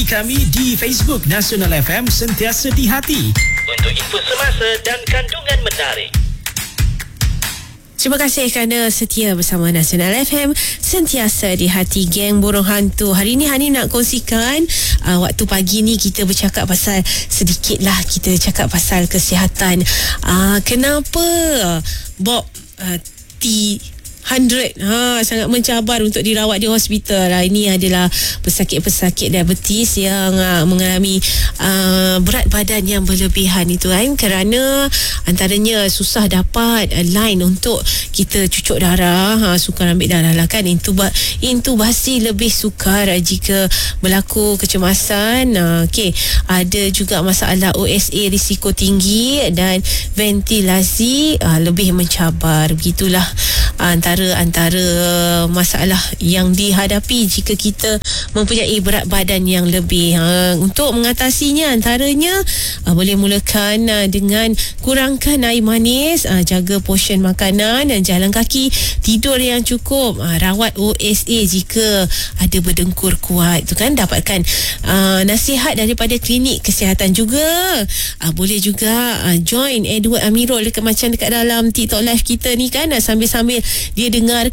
kami di Facebook Nasional FM Sentiasa di Hati untuk info semasa dan kandungan menarik. Terima kasih kerana setia bersama Nasional FM Sentiasa di Hati, geng burung hantu. Hari ni Hani nak kongsikan waktu pagi ni kita bercakap pasal, sedikit lah kita cakap pasal kesihatan. Kenapa Bob T100 sangat mencabar untuk dirawat di hospital. Ini adalah pesakit-pesakit diabetes yang mengalami berat badan yang berlebihan itu kan, kerana antaranya susah dapat line untuk kita cucuk darah, sukar ambil darah lah kan, intubasi lebih sukar jika berlaku kecemasan. Ada juga masalah OSA risiko tinggi dan ventilasi lebih mencabar. Begitulah antara masalah yang dihadapi jika kita mempunyai berat badan yang lebih. Untuk mengatasinya antaranya boleh mulakan dengan kurangkan air manis, jaga portion makanan dan jalan kaki, tidur yang cukup, rawat OSA jika ada berdengkur kuat tu kan. Dapatkan nasihat daripada klinik kesihatan juga. Boleh juga join Edward Amirul macam dekat dalam TikTok live kita ni kan, sambil-sambil dia dengarkan